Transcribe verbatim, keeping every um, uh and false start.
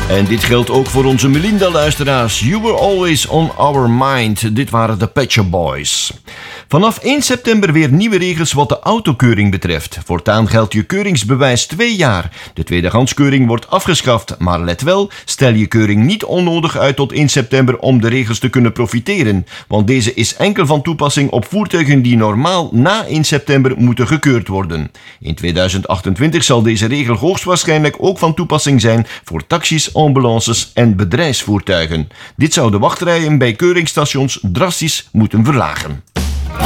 En dit geldt ook voor onze Melinda-luisteraars. You were always on our mind. Dit waren de Pet Shop Boys. Vanaf één september weer nieuwe regels wat de autokeuring betreft. Voortaan geldt je keuringsbewijs twee jaar. De tweedehandskeuring wordt afgeschaft. Maar let wel, stel je keuring niet onnodig uit tot één september om de regels te kunnen profiteren. Want deze is enkel van toepassing op voertuigen die normaal na één september moeten gekeurd worden. In tweeduizend achtentwintig zal deze regel hoogstwaarschijnlijk ook van toepassing zijn voor taxis, ambulances en bedrijfsvoertuigen. Dit zou de wachtrijen bij keuringsstations drastisch moeten verlagen.